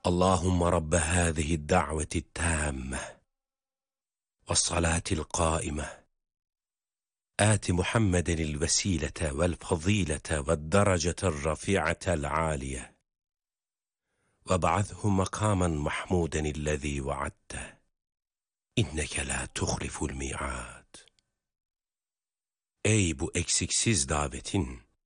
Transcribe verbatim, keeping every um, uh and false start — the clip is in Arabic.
اللهم رب هذه الدعوة التامة والصلاة القائمة آت محمدا الوسيلة والفضيلة والدرجة الرفيعة العالية وابعثه مقاما محمودا الذي وعدته إنك لا تخلف الميعاد. Ey bu eksiksiz davetin